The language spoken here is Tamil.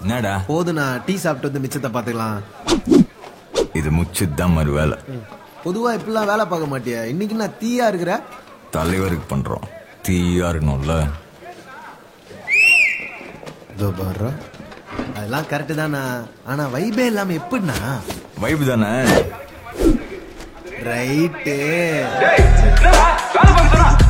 என்னடா போதுண்ணா, டீ சாப்பிட்டு வந்து மிச்சத்தை பாத்துக்கலாம். இது முச்சுதான் மறு வேலை. பொதுவா இப்படிலாம் வேலை பார்க்க மாட்டியா? இன்னைக்கு நான் தீயா இருக்கிற. தலைவருக்கு பண்றோம், தீயா இருக்கணும்ல. அதெல்லாம் கரெக்டு தானா, ஆனா வைபே இல்லாம எப்படின்னா? வைப் தானே. ரைட்டு.